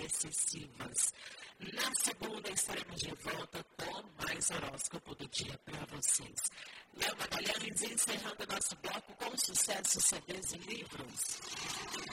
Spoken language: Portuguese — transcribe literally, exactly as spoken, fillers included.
excessivas. Na segunda, estaremos de volta com mais horóscopo do dia para vocês. Léo Magalhães encerrando nosso bloco com sucesso, C Ds e livros.